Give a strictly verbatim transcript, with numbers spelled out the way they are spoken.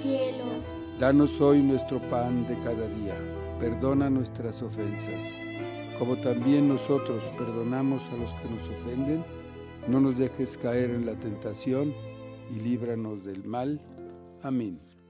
cielo. Danos hoy nuestro pan de cada día. Perdona nuestras ofensas, como también nosotros perdonamos a los que nos ofenden. No nos dejes caer en la tentación y líbranos del mal. Amén.